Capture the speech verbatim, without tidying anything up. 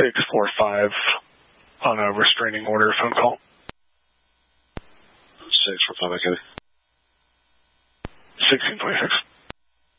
six four five on a restraining order phone call. six four five, okay. sixteen twenty-six.